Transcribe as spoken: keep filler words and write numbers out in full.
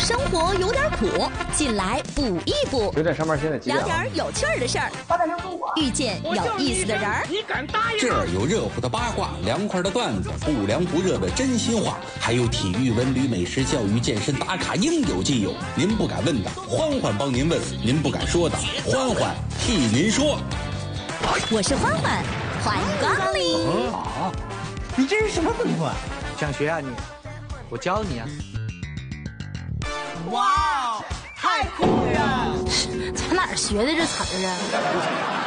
生活有点苦，进来补一补。 九点上班，现在几点？ 聊点有趣儿的事儿， 八点钟中午， 遇见有意思的人儿。 你敢答应？ 这儿有热乎的八卦，凉快的段子，不凉不热的真心话，还有体育、文旅、美食、教育、健身打卡，应有尽有。您不敢问的，欢欢帮您问；您不敢说的，欢欢替您说。 我是欢欢，欢迎光临。 好，你这是什么本事？想学啊你？我教你啊。 哇，太酷了！ 从哪儿学的这词儿啊？